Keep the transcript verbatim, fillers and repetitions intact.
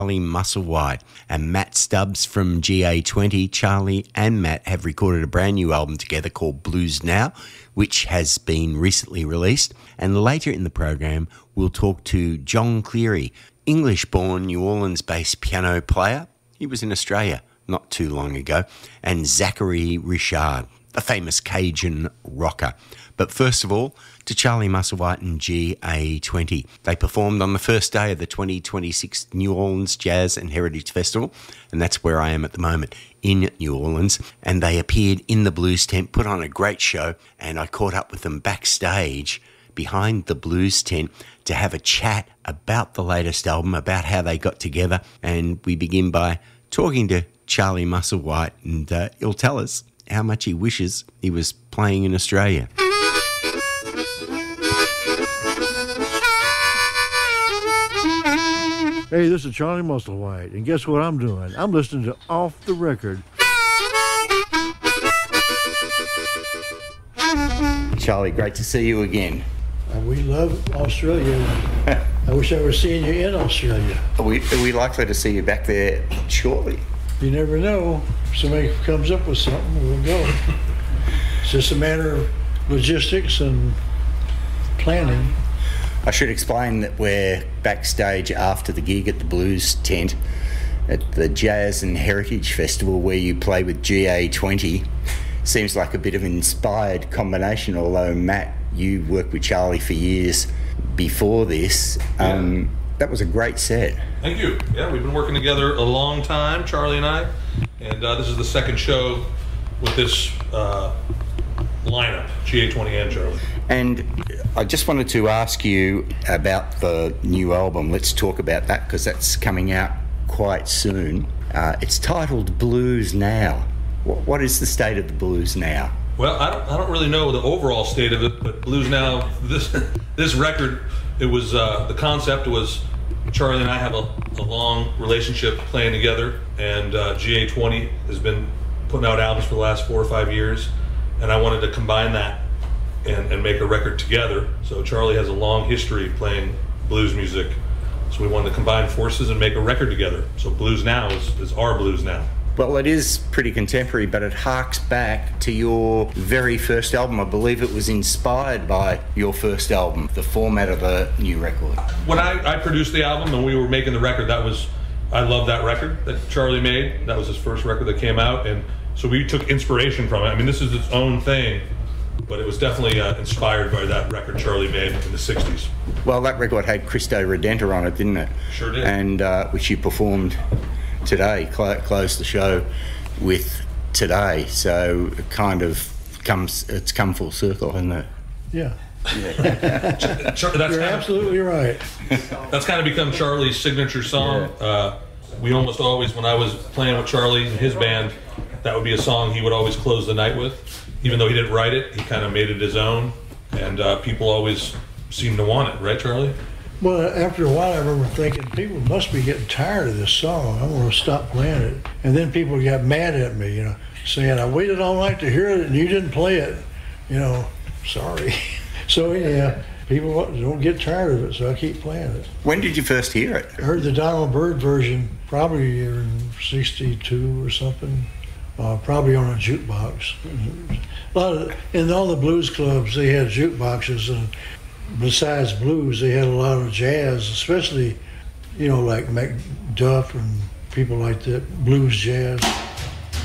Charlie Musselwhite and Matt Stubbs from G A twenty. Charlie and Matt have recorded a brand new album together called Blues Now, which has been recently released. And later in the program, we'll talk to John Cleary, English-born, New Orleans-based piano player. He was in Australia not too long ago. And Zachary Richard, the famous Cajun rocker. But first of all, to Charlie Musselwhite and G A twenty. They performed on the first day of the twenty twenty-six New Orleans Jazz and Heritage Festival, and that's where I am at the moment, in New Orleans. And they appeared in the Blues Tent, put on a great show, and I caught up with them backstage behind the Blues Tent to have a chat about the latest album, about how they got together. And we begin by talking to Charlie Musselwhite, and uh, he'll tell us how much he wishes he was playing in Australia. Hey, this is Charlie Musselwhite, and guess what I'm doing? I'm listening to Off the Record. Charlie, great to see you again. Uh, we love Australia. I wish I were seeing you in Australia. Are we, are we likely to see you back there shortly? You never know. If somebody comes up with something, we'll go. It's just a matter of logistics and planning. I should explain that we're backstage after the gig at the Blues Tent at the Jazz and Heritage Festival, where you play with G A twenty. Seems like a bit of an inspired combination, although Matt, you worked with Charlie for years before this. Yeah. Um, that was a great set. Thank you. Yeah, we've been working together a long time, Charlie and I, and uh, this is the second show with this uh, lineup, G A twenty and Charlie. And I just wanted to ask you about the new album. Let's talk about that, because that's coming out quite soon. Uh, it's titled Blues Now. What, what is the state of the blues now? Well, I don't, I don't really know the overall state of it, but Blues Now, this this record, it was, uh, the concept was Charlie and I have a, a long relationship playing together, and uh, G A twenty has been putting out albums for the last four or five years, and I wanted to combine that and, and make a record together. So Charlie has a long history playing blues music, so we wanted to combine forces and make a record together. So Blues Now is, is our Blues Now. Well, it is pretty contemporary, but it harks back to your very first album. I believe it was inspired by your first album, the format of the new record. When I, I produced the album and we were making the record, that was, I love that record that Charlie made. That was his first record that came out, and so we took inspiration from it. I mean, this is its own thing, but it was definitely uh, inspired by that record Charlie made in the sixties. Well, that record had Cristo Redentor on it, didn't it? Sure did. And uh, which you performed today, cl- closed the show with today. So it kind of comes, it's come full circle, hasn't it? Yeah. Yeah. That's You're kind absolutely of, right. That's kind of become Charlie's signature song. Yeah. Uh, we almost always, when I was playing with Charlie and his band, that would be a song he would always close the night with. Even though he didn't write it, he kind of made it his own, and uh, people always seemed to want it, right, Charlie? Well, after a while, I remember thinking, people must be getting tired of this song. I'm going to stop playing it. And then people got mad at me, you know, saying, I waited all night to hear it and you didn't play it. You know, sorry. So, yeah, people don't get tired of it, so I keep playing it. When did you first hear it? I heard the Donald Byrd version probably in sixty-two or something, uh, probably on a jukebox. A lot of, in all the blues clubs, they had jukeboxes, and besides blues, they had a lot of jazz, especially, you know, like McDuff and people like that, blues jazz.